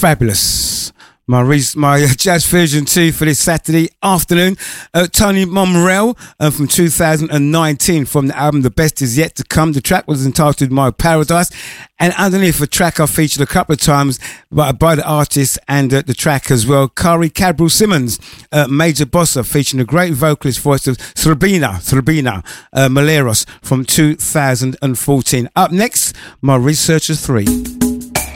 Fabulous. My jazz version 2 for this Saturday afternoon. Tony Momrelle from 2019 from the album The Best Is Yet To Come. The track was entitled My Paradise. And underneath a track I featured a couple of times by the artist and the track as well, Kari Cabral Simmons, Major Bossa, featuring a great vocalist voice of Srbina Maleros from 2014. Up next, my Researcher 3.